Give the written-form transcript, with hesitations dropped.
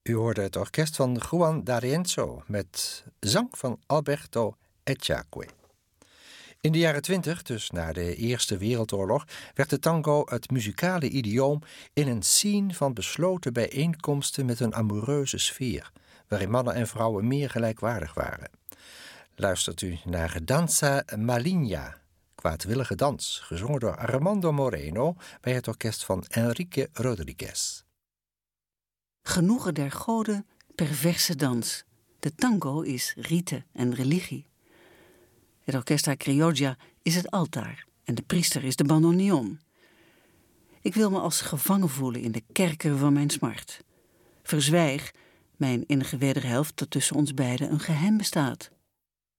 U hoorde het orkest van Juan D'Arienzo met zang van Alberto Echagüe. In de jaren 20, dus na de Eerste Wereldoorlog, werd de tango het muzikale idioom in een scene van besloten bijeenkomsten met een amoureuze sfeer, waarin mannen en vrouwen meer gelijkwaardig waren. Luistert u naar Danza Maligna, kwaadwillige dans, gezongen door Armando Moreno bij het orkest van Enrique Rodriguez. Genoegen der goden, perverse dans. De tango is rite en religie. Het orchestra criolla is het altaar en de priester is de bandoneon. Ik wil me als gevangen voelen in de kerker van mijn smart. Verzwijg, mijn innige wederhelft, dat tussen ons beiden een geheim bestaat.